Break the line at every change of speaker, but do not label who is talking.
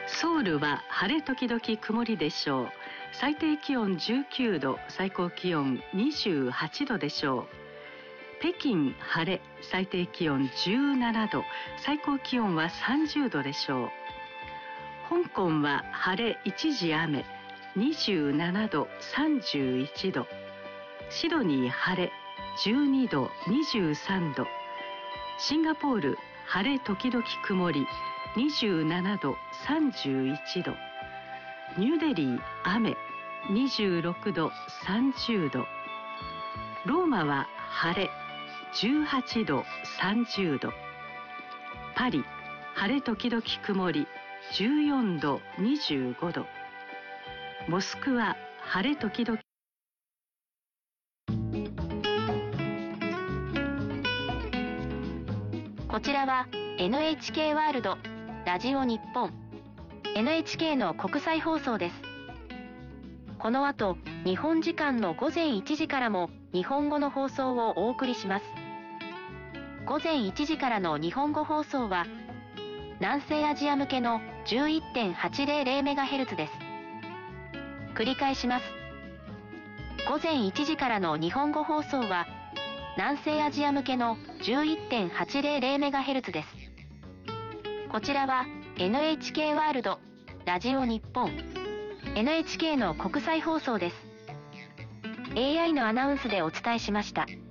ソウルは晴れ時々曇りでしょう。最低気温19度、最高気温28度でしょう。北京晴れ、最低気温17度、最高気温は30度でしょう。香港は晴れ一時雨、27度、31度。シドニー晴れ、12度、23度。シンガポール晴れ時々曇り、27度、31度。ニューデリー雨、26度、30度。ローマは晴れ、18度、30度。パリ晴れ時々曇り、14度、25度。モスクワ晴れ時々。
こちらは NHK ワールドラジオ日本 NHK の国際放送です。この後、日本時間の午前1時からも日本語の放送をお送りします。午前1時からの日本語放送は南西アジア向けの 11.800MHz です。繰り返します。午前1時からの日本語放送は南西アジア向けの 11.800MHz です。こちらは NHK ワールドラジオ日本 NHK の国際放送です。AI のアナウンスでお伝えしました。